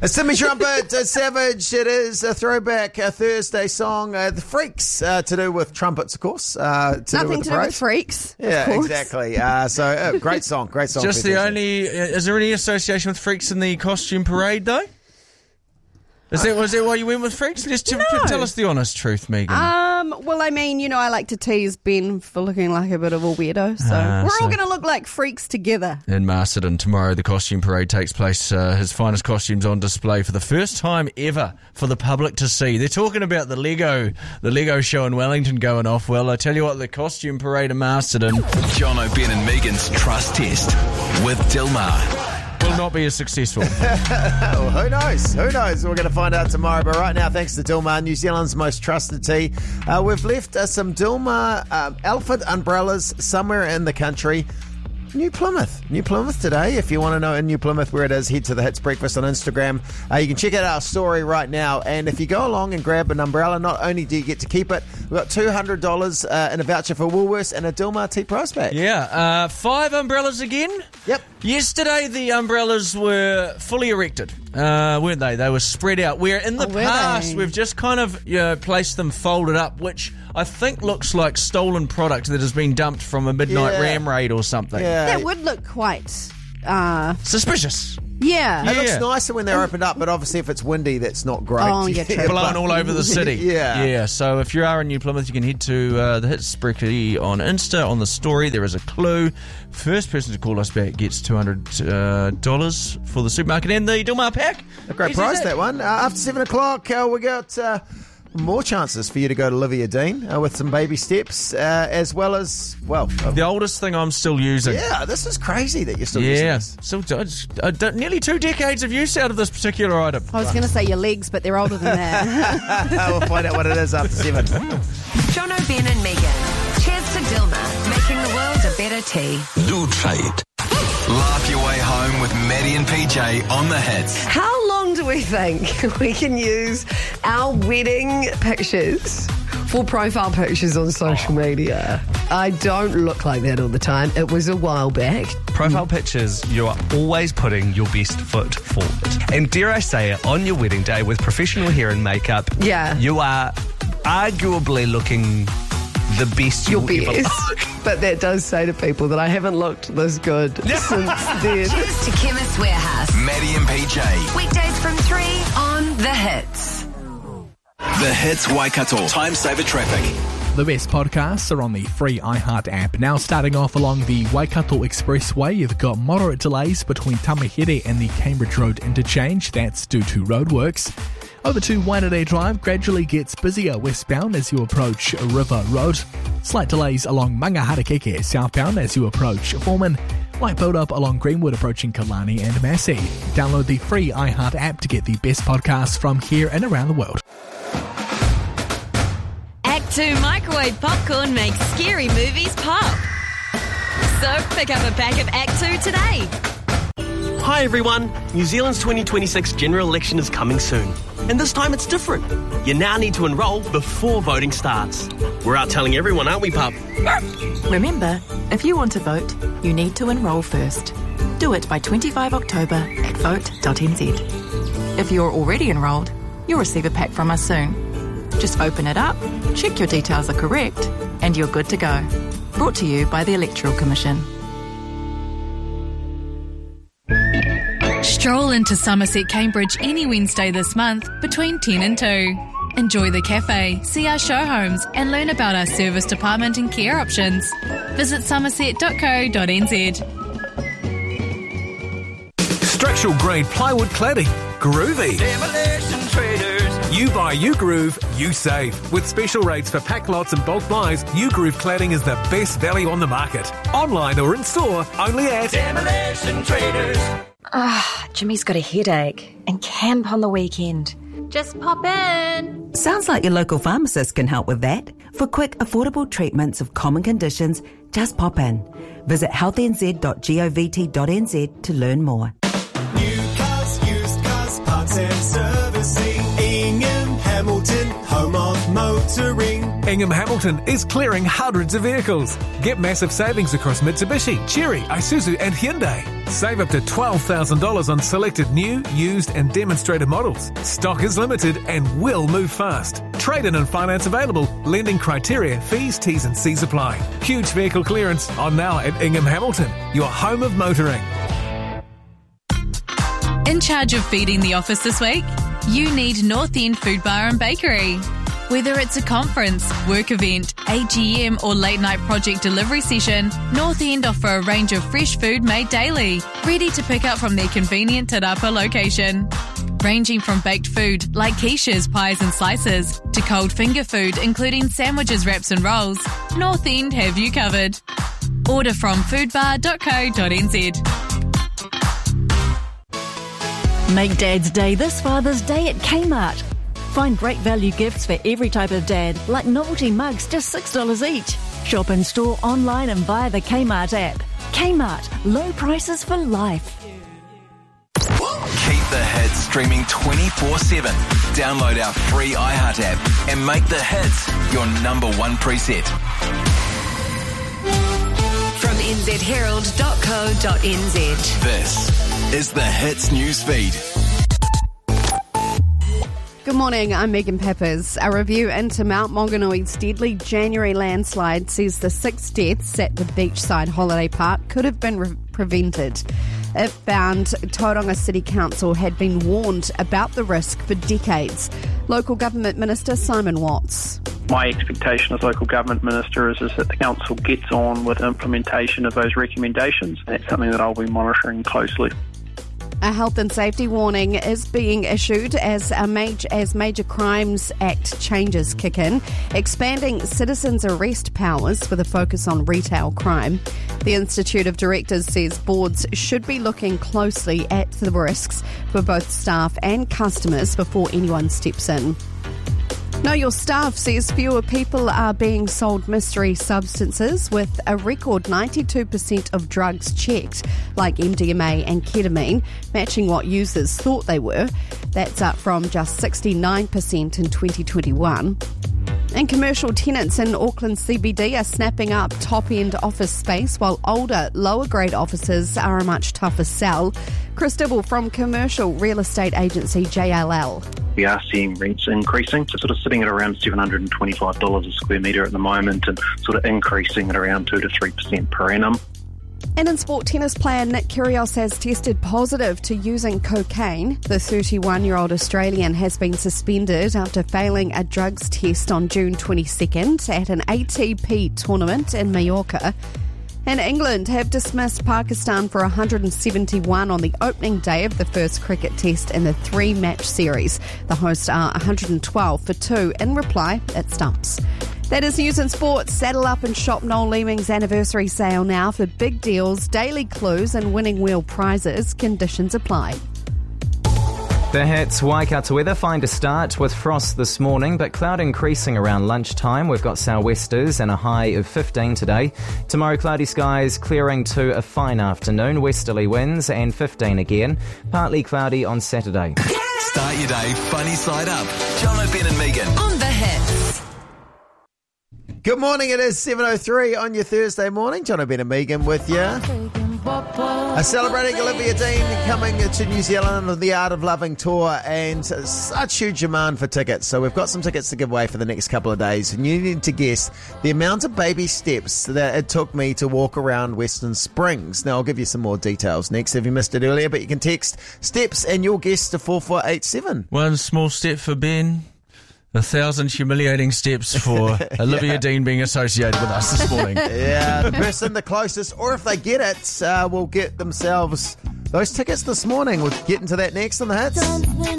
Simi Trumpet, Savage. It is a throwback Thursday song. The Freaks, to do with trumpets, of course. Nothing to do with Freaks. Yeah, exactly. So great song. Just the only. Is there any association with Freaks in the costume parade, though? Was that why you went with Freaks? Just tell us the honest truth, Megan. Well, I mean, I like to tease Ben for looking like a bit of a weirdo, so we're all going to look like freaks together. In Masterton tomorrow, the costume parade takes place. His finest costumes on display for the first time ever for the public to see. They're talking about the Lego show in Wellington going off. Well, I tell you what, the costume parade in Masterton. Jono, Ben and Megan's trust test with Dilmah. Will not be as successful. Well, who knows? We're going to find out tomorrow. But right now, thanks to Dilmah, New Zealand's most trusted tea, we've left some Dilmah Alfred umbrellas somewhere in the country. New Plymouth today. If you want to know in New Plymouth where it is, head to the Hits Breakfast on Instagram. You can check out our story right now. And if you go along and grab an umbrella, not only do you get to keep it, we've got $200 in a voucher for Woolworths and a Dilmah tea prize pack. Yeah, 5 umbrellas again. Yep. Yesterday the umbrellas were fully erected, weren't they? They were spread out. Where in the past we've just kind of placed them folded up, which I think looks like stolen product that has been dumped from a midnight ram raid or something. Yeah. That would look quite suspicious. Yeah. It looks nicer when they're opened up, but obviously if it's windy, that's not great. Oh, yeah, true. Blown all over the city. Yeah. So if you are in New Plymouth, you can head to the Hits Breakfast on Insta. On the story, there is a clue. First person to call us back gets $200 for the supermarket and the Dilmah pack. A great prize, that one. After 7 o'clock, we got more chances for you to go to Olivia Dean with some baby steps, as well as, the oldest thing I'm still using. Yeah, this is crazy that you're still using this. So, nearly 2 decades of use out of this particular item. I was going to say your legs, but they're older than that. We'll find out what it is after 7. Jono, Ben and Megan. Cheers to Dilmah, making the world a better tea. Do try it. Laugh your way home with Maddie and PJ on the Hits. How long do we think we can use our wedding pictures for profile pictures on social media? I don't look like that all the time. It was a while back. Profile pictures, you are always putting your best foot forward. And dare I say it, on your wedding day with professional hair and makeup, you are arguably looking the best you'll ever look. But that does say to people that I haven't looked this good since then. Cheers to Chemist Warehouse. Maddie and PJ. Weekdays from 3 on The Hits. The Hits Waikato. Time saver traffic. The best podcasts are on the free iHeart app. Now starting off along the Waikato Expressway, you've got moderate delays between Tamahere and the Cambridge Road interchange. That's due to roadworks. Over to Waitanere Drive gradually gets busier westbound as you approach River Road. Slight delays along Mangaharakeke southbound as you approach Foreman. Light build up along Greenwood approaching Kalani and Massey. Download the free iHeart app to get the best podcasts from here and around the world. Act 2 microwave popcorn makes scary movies pop. So pick up a pack of Act 2 today. Hi everyone, New Zealand's 2026 general election is coming soon. And this time it's different. You now need to enrol before voting starts. We're out telling everyone, aren't we, pup? Remember, if you want to vote, you need to enrol first. Do it by 25 October at vote.nz. If you're already enrolled, you'll receive a pack from us soon. Just open it up, check your details are correct, and you're good to go. Brought to you by the Electoral Commission. Stroll into Somerset Cambridge any Wednesday this month between 10 and 2. Enjoy the cafe, see our show homes and learn about our service department and care options. Visit somerset.co.nz. Structural grade plywood cladding. Groovy. Demolition Traders. You buy, you groove, you save. With special rates for pack lots and bulk buys, U-Groove Cladding is the best value on the market. Online or in store, only at Demolition Traders. Jimmy's got a headache and camp on the weekend. Just pop in. Sounds like your local pharmacist can help with that. For quick, affordable treatments of common conditions, just pop in. Visit healthnz.govt.nz to learn more. New cars, used cars, parts and servicing. Ingham, Hamilton, home of motoring. Ingham Hamilton is clearing hundreds of vehicles. Get massive savings across Mitsubishi, Chery, Isuzu and Hyundai. Save up to $12,000 on selected new, used and demonstrator models. Stock is limited and will move fast. Trade-in and finance available. Lending criteria, fees, T's and C's apply. Huge vehicle clearance on now at Ingham Hamilton, your home of motoring. In charge of feeding the office this week? You need North End Food Bar and Bakery. Whether it's a conference, work event, AGM or late night project delivery session, North End offer a range of fresh food made daily, ready to pick up from their convenient Te Rapa location. Ranging from baked food like quiches, pies and slices, to cold finger food including sandwiches, wraps and rolls, North End have you covered. Order from foodbar.co.nz. Make Dad's Day this Father's Day at Kmart. Find great value gifts for every type of dad, like novelty mugs, just $6 each. Shop in store, online and via the Kmart app. Kmart, low prices for life. Keep the hits streaming 24/7. Download our free iHeart app and make the hits your number one preset. From nzherald.co.nz. This is the Hits News Feed. Good morning, I'm Megan Peppers. A review into Mount Maunganui deadly January landslide says the 6 deaths at the beachside holiday park could have been prevented. It found Tauranga City Council had been warned about the risk for decades. Local Government Minister Simon Watts. My expectation as Local Government Minister is that the Council gets on with implementation of those recommendations. That's something that I'll be monitoring closely. A health and safety warning is being issued as Major Crimes Act changes kick in, expanding citizens' arrest powers with a focus on retail crime. The Institute of Directors says boards should be looking closely at the risks for both staff and customers before anyone steps in. Know Your Staff says fewer people are being sold mystery substances, with a record 92% of drugs checked, like MDMA and ketamine, matching what users thought they were. That's up from just 69% in 2021. And commercial tenants in Auckland CBD are snapping up top-end office space, while older, lower-grade offices are a much tougher sell. Chris Dibble from commercial real estate agency JLL. We are seeing rents increasing, so sort of sitting at around $725 a square metre at the moment and sort of increasing at around 2 to 3% per annum. And in sport tennis player Nick Kyrgios has tested positive to using cocaine. The 31-year-old Australian has been suspended after failing a drugs test on June 22nd at an ATP tournament in Mallorca. And England have dismissed Pakistan for 171 on the opening day of the first cricket test in the 3-match series. The hosts are 112 for 2 in reply at stumps. That is news and sports. Saddle up and shop Noel Leeming's anniversary sale now for big deals, daily clues and winning wheel prizes. Conditions apply. The Hits Waikato weather find a start with frost this morning, but cloud increasing around lunchtime. We've got sou'westers and a high of 15 today. Tomorrow, cloudy skies clearing to a fine afternoon, westerly winds and 15 again. Partly cloudy on Saturday. Start your day funny side up. John O'Brien and Megan on the Hits. Good morning, it is 7:03 on your Thursday morning. John O'Brien and Megan with you. Celebrating Olivia Dean coming to New Zealand on the Art of Loving tour, and such huge demand for tickets. So we've got some tickets to give away for the next couple of days, and you need to guess the amount of baby steps that it took me to walk around Western Springs. Now I'll give you some more details next if you missed it earlier, but you can text steps and your guess to 4487. One small step for Ben, 1,000 humiliating steps for Olivia Dean being associated with us this morning. Yeah, the person the closest, or if they get it, will get themselves those tickets this morning. We'll get into that next on the Hits.